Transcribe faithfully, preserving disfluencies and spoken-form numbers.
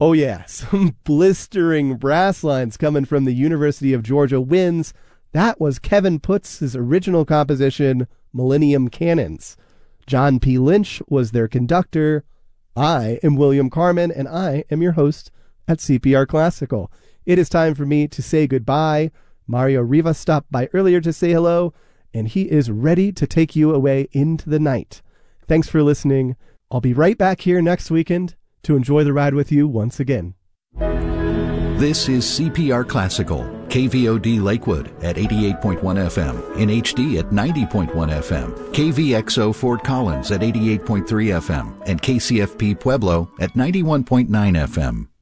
Oh yeah, some blistering brass lines coming from the University of Georgia Winds. That was Kevin Putz's original composition, Millennium Cannons. John P. Lynch was their conductor. I am William Carmen, and I am your host at C P R Classical. It is time for me to say goodbye. Mario Rivas stopped by earlier to say hello, and he is ready to take you away into the night. Thanks for listening. I'll be right back here next weekend to enjoy the ride with you once again. This is C P R Classical, K V O D Lakewood at eighty-eight point one F M, in H D at ninety point one F M, K V X O Fort Collins at eighty-eight point three F M, and K C F P Pueblo at ninety-one point nine F M.